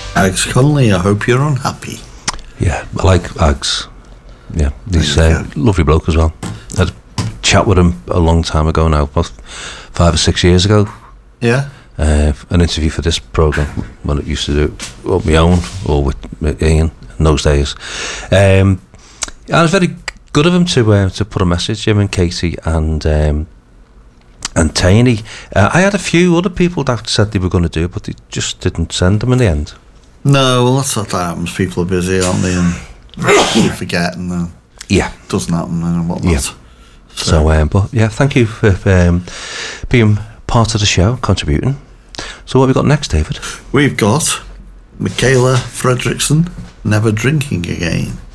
Ags Conley, I hope you're unhappy. Yeah, I like Ags. Yeah, he's a lovely bloke as well. I had a chat with him a long time ago now, about 5 or 6 years ago. Yeah? An interview for this programme when I used to do it on my own or with Ian in those days. And it was very good of him to put a message, him and Katie and Taney. I had a few other people that said they were going to do it, but they just didn't send them in the end. No, well, that's what happens. People are busy, aren't they? And you forget, and yeah, it doesn't happen and whatnot. Yeah. So, but yeah, thank you for being part of the show, contributing. So what have we got next, David? We've got Michaela Fredrickson, Never Drinking Again.